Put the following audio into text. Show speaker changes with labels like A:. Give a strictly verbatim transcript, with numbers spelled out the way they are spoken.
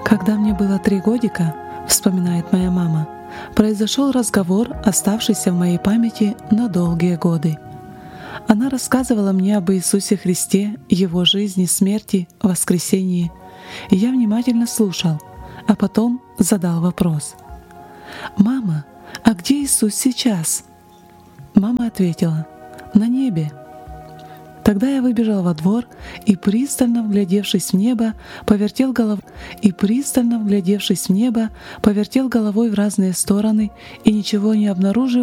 A: Когда мне было три годика, вспоминает моя мама, произошел разговор, оставшийся в моей памяти на долгие годы. Она рассказывала мне об Иисусе Христе, Его жизни, смерти, воскресении. И я внимательно слушал, а потом задал вопрос: «Мама, а где Иисус сейчас?» Мама ответила: «На небе». Тогда я выбежал во двор и, пристально вглядевшись в небо, повертел головой и пристально вглядевшись в небо, повертел головой в разные стороны и, ничего не обнаружив,